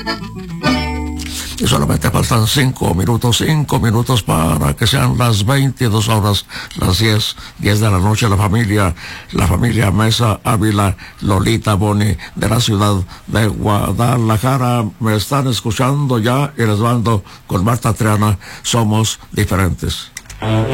Y solamente faltan 5 minutos para que sean las 22 horas, las 10 de la noche. La familia Mesa Ávila, Lolita Boni, de la ciudad de Guadalajara, me están escuchando ya y les mando con Marta Triana, Somos Diferentes.